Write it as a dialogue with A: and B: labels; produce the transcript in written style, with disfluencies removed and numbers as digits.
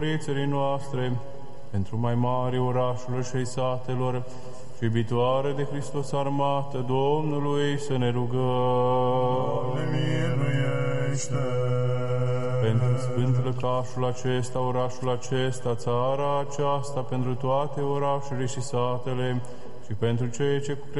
A: țării noastre, pentru mai mari orașelor și satelor, și iubitoare de Hristos armată Domnului, să ne rugăm.
B: Doamne, miluiește!
A: Pentru Sfânt Lăcașul acesta, orașul acesta, țara aceasta, pentru toate orașele și satele, și pentru cei ce cu